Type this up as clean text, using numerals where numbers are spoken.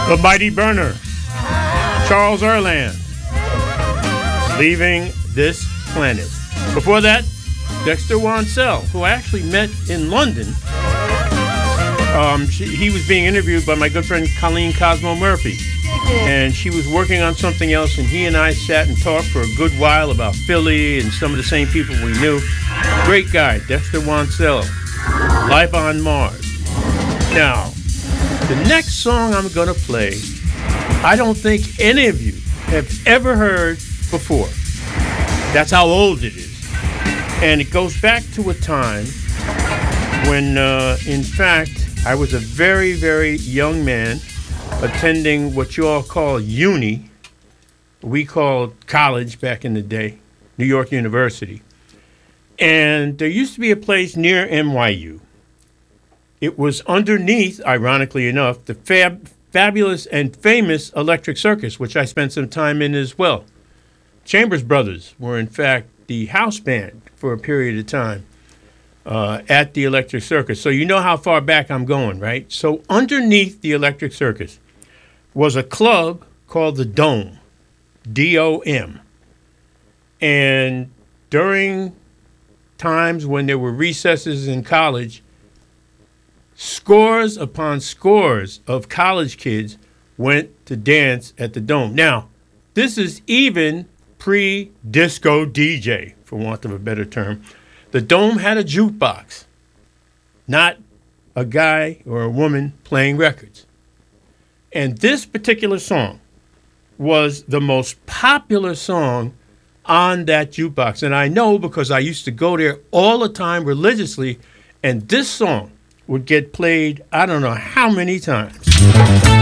The Mighty Burner, Charles Erland, Leaving This Planet. Before that, Dexter Wansell, who I actually met in London. He was being interviewed by my good friend Colleen Cosmo Murphy. And she was working on something else, and he and I sat and talked for a good while about Philly and some of the same people we knew. Great guy, Dexter Wansell, Life on Mars. Now, the next song I'm going to play, I don't think any of you have ever heard before. That's how old it is. And it goes back to a time when, in fact, I was a very, very young man attending what you all call uni. We called college back in the day, New York University. And there used to be a place near NYU. It was underneath, ironically enough, the fabulous and famous Electric Circus, which I spent some time in as well. Chambers Brothers were, in fact, the house band for a period of time at the Electric Circus. So you know how far back I'm going, right? So underneath the Electric Circus was a club called the Dome, D-O-M. And during times when there were recesses in college, scores upon scores of college kids went to dance at the Dome. Now, this is even pre-disco DJ, for want of a better term. The Dome had a jukebox, not a guy or a woman playing records. And this particular song was the most popular song on that jukebox. And I know because I used to go there all the time religiously, and this song would get played I don't know how many times.